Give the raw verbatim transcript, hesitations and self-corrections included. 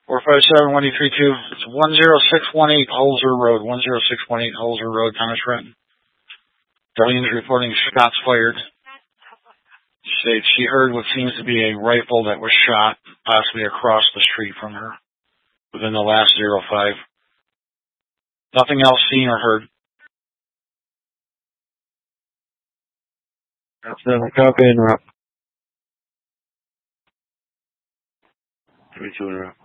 four five seven, one eight three two. It's one zero six one eight Holzer Road. one zero six one eight Holzer Road, Thomas Renton. Darlene's reporting shots fired. She states she heard what seems to be a rifle that was shot, possibly across the street from her, within the last zero five. Nothing else seen or heard. That's the copy and wrap. Three, two, and wrap.